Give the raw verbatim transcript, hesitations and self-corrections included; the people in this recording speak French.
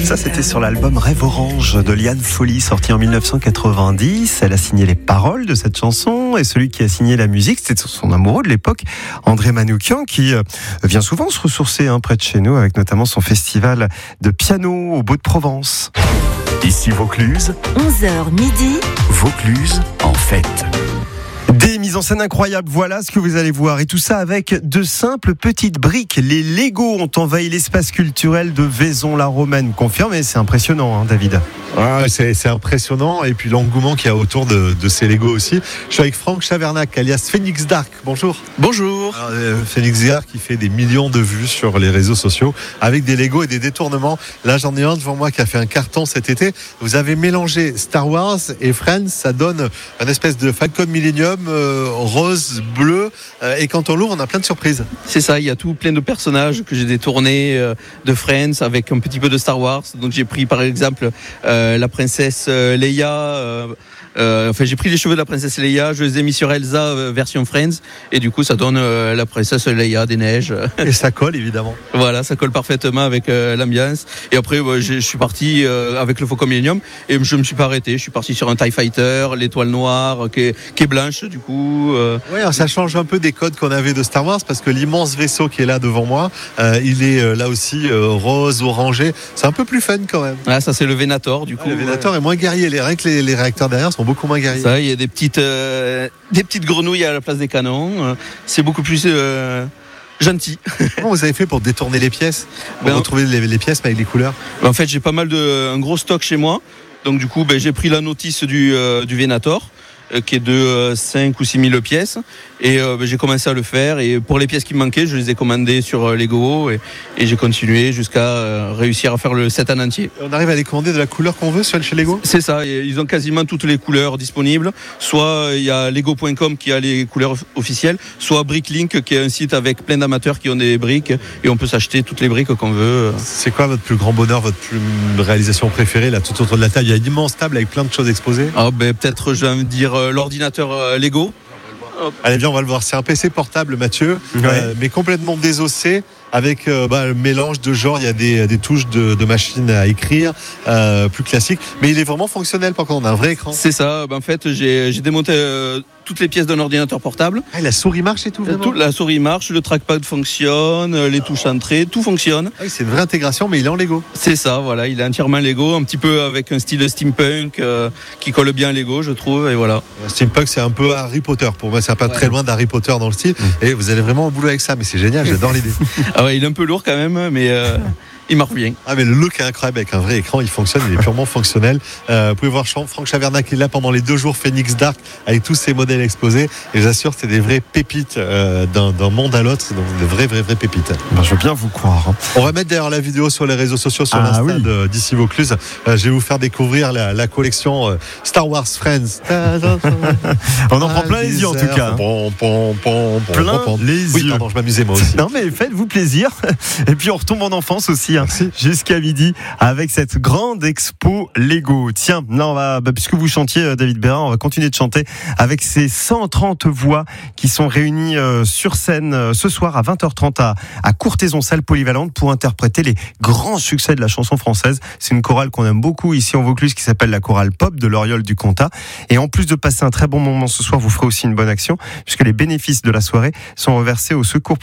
Ça, c'était sur l'album Rêve Orange de Liane Folly, sorti en dix-neuf cent quatre-vingt-dix. Elle a signé les paroles de cette chanson et celui qui a signé la musique, c'était son amoureux de l'époque, André Manoukian, qui vient souvent se ressourcer hein, près de chez nous, avec notamment son festival de piano au Beau de Provence. Ici Vaucluse, onze heures midi, Vaucluse en fête. Des mises en scène incroyables, voilà ce que vous allez voir. Et tout ça avec de simples petites briques. Les Lego ont envahi l'espace culturel de Vaison-la-Romaine. Confirmé, c'est impressionnant, hein, David. Ouais, c'est, c'est impressionnant. Et puis l'engouement qu'il y a autour de, de ces Lego aussi. Je suis avec Franck Chavernac, alias Phoenix Dark. Bonjour. Bonjour. Alors, euh, Phoenix Dark qui fait des millions de vues sur les réseaux sociaux avec des Lego et des détournements. Là, j'en ai un devant moi qui a fait un carton cet été. Vous avez mélangé Star Wars et Friends. Ça donne un espèce de Falcon Millennium euh, rose, bleu. Euh, et quand on l'ouvre, on a plein de surprises. C'est ça, il y a tout plein de personnages que j'ai détournés euh, de Friends avec un petit peu de Star Wars. Donc j'ai pris par exemple euh, la princesse euh, Leia. Euh, euh, enfin, j'ai pris les cheveux de la princesse Leia, je les ai mis sur Elsa euh, version Friends. Et du coup, ça donne euh, la princesse Leia des neiges. Et ça colle évidemment. Voilà, ça colle parfaitement avec euh, l'ambiance. Et après, ouais, je suis parti euh, avec le Falcon Millennium et je me suis pas arrêté. Je suis parti sur un TIE Fighter, l'étoile noire qui est, qui est blanche du coup. Euh... Oui, ça change un peu des codes qu'on avait de Star Wars parce que l'immense vaisseau qui est là devant moi, euh, il est euh, là aussi euh, rose, orangé. C'est un peu plus fun quand même. Ah, ça c'est le Venator du coup. Ah, le Venator ouais. est moins guerrier. Les, rien que les, les réacteurs derrière sont beaucoup moins guerriers. Ça, il y a des petites, euh, des petites grenouilles à la place des canons. C'est beaucoup plus euh, gentil. Comment vous avez fait pour détourner les pièces, pour ben, retrouver les, les pièces mais avec les couleurs? Ben, en fait, j'ai pas mal de un gros stock chez moi. Donc du coup, ben, j'ai pris la notice du, euh, du Venator, euh, qui est de euh, cinq ou six mille pièces. Et euh, ben, j'ai commencé à le faire. Et pour les pièces qui me manquaient, je les ai commandées sur euh, Lego. Et, et j'ai continué jusqu'à euh, réussir à faire le set en entier. On arrive à les commander de la couleur qu'on veut sur chez Lego? C'est ça. Ils ont quasiment toutes les couleurs disponibles. Soit il y a lego point com qui a les couleurs officielles, soit Bricklink qui est un site avec plein d'amateurs qui ont des briques. Et on peut s'acheter toutes les briques qu'on veut. C'est quoi votre plus grand bonheur, votre plus réalisation préférée là, tout autour de la table? Il y a une immense table avec plein de choses exposées. Ah, ben, peut-être, j'ai envie de dire, euh, l'ordinateur euh, Lego. Hop. Allez bien, on va le voir. C'est un P C portable, Mathieu, ouais. euh, mais complètement désossé. Avec euh, bah, le mélange de genres, il y a des, des touches de, de machines à écrire, euh, plus classiques. Mais il est vraiment fonctionnel, par contre, on a un vrai écran. C'est ça. Ben, en fait, j'ai, j'ai démonté euh, toutes les pièces d'un ordinateur portable. Ah, la souris marche et tout, vraiment. tout La souris marche, le trackpad fonctionne, les touches entrée, tout fonctionne. Ah, c'est une vraie intégration, mais il est en Lego. C'est ça, voilà. Il est entièrement Lego, un petit peu avec un style steampunk euh, qui colle bien à Lego, je trouve. Et voilà. Steampunk, c'est un peu Harry Potter. Pour moi, c'est pas ouais. très loin d'Harry Potter dans le style. Mmh. Et vous allez vraiment au boulot avec ça, mais c'est génial. J'adore l'idée. Ah ouais, il est un peu lourd quand même, mais euh, il marche bien. Ah, mais le look est incroyable avec un vrai écran, il fonctionne, il est purement fonctionnel. Euh, vous pouvez voir Franck Chavernac qui est là pendant les deux jours Phoenix Dark avec tous ces modèles exposés. Et j'assure, c'est des vraies pépites euh, d'un, d'un monde à l'autre, donc des vraies, vraies, vraies pépites. Ben, je veux bien vous croire. Hein. On va mettre d'ailleurs la vidéo sur les réseaux sociaux, sur ah, l'Insta oui. de, d'ici Vaucluse. Euh, je vais vous faire découvrir la, la collection euh, Star Wars Friends. On en prend plein les yeux en tout cas. Pom, pom, pom, pom, plein pom. les oui, yeux. Pardon, je m'amusais moi aussi. Non mais faites-vous plaisir. Et puis on retombe en enfance aussi, hein, jusqu'à midi avec cette grande expo Lego. Tiens, là on va, bah, puisque vous chantiez David Bérin, on va continuer de chanter avec ces cent trente voix qui sont réunies euh, sur scène euh, ce soir à vingt heures trente à, à Courthézon, salle polyvalente, pour interpréter les grands succès de la chanson française. C'est une chorale qu'on aime beaucoup ici en Vaucluse qui s'appelle la chorale Pop de l'Oriole du Comtat. Et en plus de passer un très bon moment ce soir, vous ferez aussi une bonne action puisque les bénéfices de la soirée sont reversés au secours